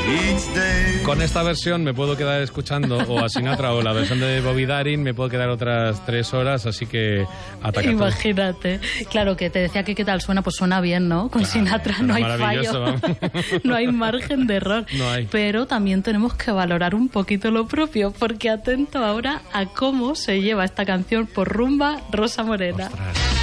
Con esta versión me puedo quedar escuchando o a Sinatra o la versión de Bobby Darin, me puedo quedar otras 3 horas, así que ataca. Imagínate. Claro, que te decía que qué tal suena, pues suena bien, ¿no? Con claro, Sinatra no hay fallo. No hay margen de error. No hay. Pero también tenemos que valorar un poquito lo propio, porque atento ahora a cómo se lleva esta canción por rumba Rosa Morena. Ostras.